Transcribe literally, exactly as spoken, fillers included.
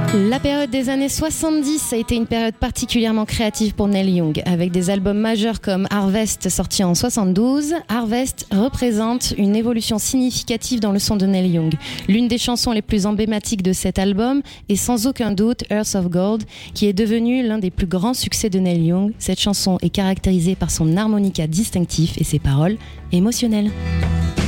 La période des années soixante-dix a été une période particulièrement créative pour Neil Young, avec des albums majeurs comme Harvest sorti en soixante-douze. Harvest représente une évolution significative dans le son de Neil Young. L'une des chansons les plus emblématiques de cet album est sans aucun doute Earth of Gold, qui est devenu l'un des plus grands succès de Neil Young. Cette chanson est caractérisée par son harmonica distinctif et ses paroles émotionnelles.